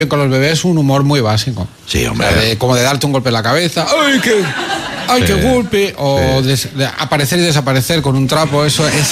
Con los bebés un humor muy básico. Sí, hombre. Como de darte un golpe en la cabeza. ¡Ay, qué golpe! O de aparecer y desaparecer con un trapo.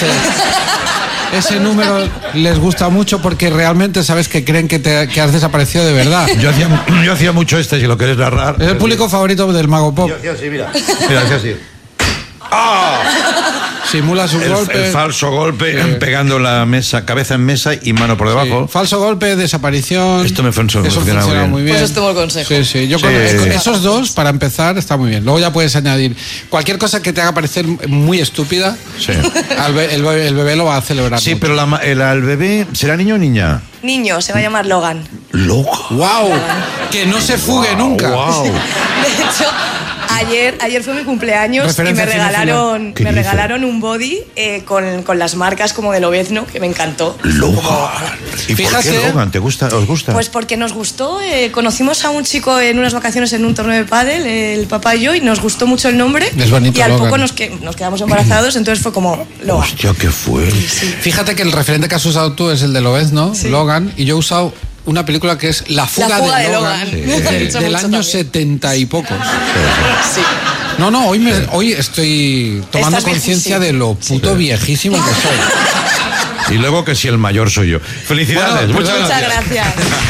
Ese número les gusta mucho porque realmente sabes que creen que has desaparecido de verdad. Yo hacía mucho si lo quieres narrar. Es el público favorito del Mago Pop. Yo hacía así, mira. Mira, hacía así. ¡Ah! Simula su golpe. El falso golpe, pegando la mesa, cabeza en mesa y mano por debajo. Sí. Falso golpe, desaparición. Esto me funciona muy bien. Pues os tomo el consejo. Sí. Yo con esos dos, para empezar, está muy bien. Luego ya puedes añadir cualquier cosa que te haga parecer muy estúpida. Sí. El bebé lo va a celebrar. Sí, mucho. pero el bebé, ¿será niño o niña? Niño, se va a llamar Logan. ¡Loco! ¡Wow! Que no se fugue nunca. Wow. De hecho, ayer fue mi cumpleaños y me regalaron un body con las marcas como de Lobezno, que me encantó. ¡Logan! ¿Y por qué Logan? ¿Os gusta? Pues porque nos gustó. Conocimos a un chico en unas vacaciones en un torneo de pádel, el papá y yo, y nos gustó mucho el nombre. Es bonito, y al Logan. poco nos quedamos embarazados, entonces fue como Logan. Hostia, qué fuerte. Sí. Fíjate que el referente que has usado tú es el de Lobezno, Sí. Logan, y yo he usado una película que es La fuga de Logan, Sí. Me ha dicho del mucho año también. 70 y pocos. Sí. No, hoy estoy tomando Estás conciencia viejísimo. de lo puto viejísimo que soy. Y luego que si el mayor soy yo. Felicidades. Bueno, Muchas gracias.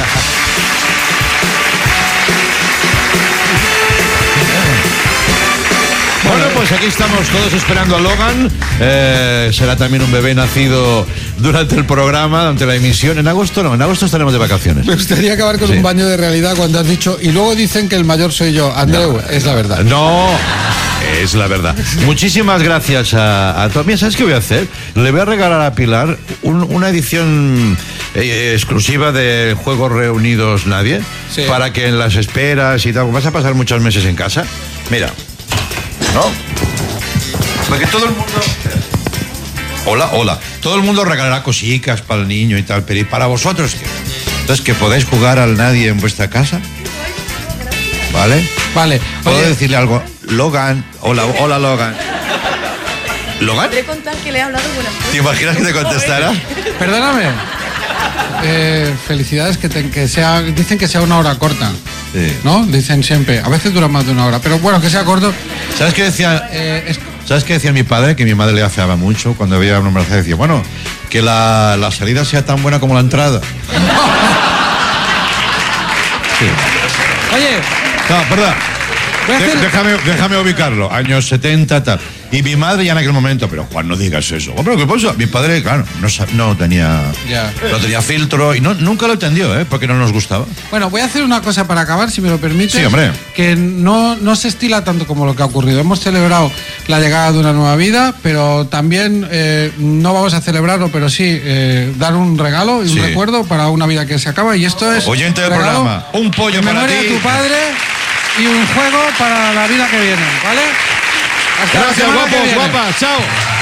Bueno, pues aquí estamos todos esperando a Logan. Será también un bebé nacido durante el programa, durante la emisión. En agosto no, en agosto estaremos de vacaciones. Me gustaría acabar con un baño de realidad cuando has dicho, y luego dicen que el mayor soy yo. Andreu, es la verdad. No, es la verdad. Muchísimas gracias a todos. Mira, ¿sabes qué voy a hacer? Le voy a regalar a Pilar una edición exclusiva de Juegos Reunidos Nadie, Sí. para que en las esperas y tal, vas a pasar muchos meses en casa. Mira, ¿no? Porque todo el mundo... Hola. Todo el mundo regalará cositas para el niño y tal, pero ¿y para vosotros qué? Entonces, que podáis jugar al nadie en vuestra casa. ¿Vale? Vale. ¿Puedo Oye, decirle algo? Logan. Hola, Logan. ¿Logan? Podré contar que le he hablado buenas cosas. ¿Te imaginas que te contestara? perdóname. Felicidades, dicen que sea una hora corta. Sí. ¿No? Dicen siempre. A veces dura más de una hora. Pero bueno, que sea corto. ¿Sabes qué decía? ¿Sabes qué decía mi padre? Que mi madre le afeaba mucho cuando veía una embarazada. Decía, bueno, que la salida sea tan buena como la entrada. Sí. Oye, No, perdón. voy a hacer... Déjame ubicarlo. Años 70, tal. Y mi madre ya en aquel momento, pero Juan, no digas eso. Hombre, ¿qué pasa? Mi padre, claro, no tenía filtro y nunca lo entendió, porque no nos gustaba. Bueno, voy a hacer una cosa para acabar, si me lo permite. Sí, hombre. Que no se estila tanto como lo que ha ocurrido. Hemos celebrado la llegada de una nueva vida, pero también no vamos a celebrarlo, pero sí dar un regalo y un recuerdo para una vida que se acaba. Y esto es... Oyente del programa, un pollo en para memoria ti. de tu padre y un juego para la vida que viene, ¿vale? Hasta la Gracias, semana que guapos, viene. guapas. Chao.